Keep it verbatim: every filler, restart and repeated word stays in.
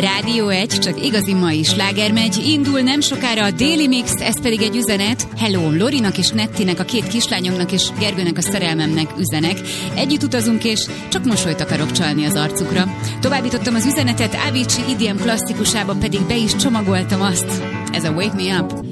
Rádió egy, csak igazi mai sláger megy. Indul nem sokára a Daily Mix, ez pedig egy üzenet. Hello, Lorinak és Nettinek, a két kislányomnak és Gergőnek, a szerelmemnek üzenek. Együtt utazunk, és csak mosolyt akarok csalni az arcukra. Továbbítottam az üzenetet, Avicii idém klasszikusába pedig be is csomagoltam azt. Ez a Wake Me Up.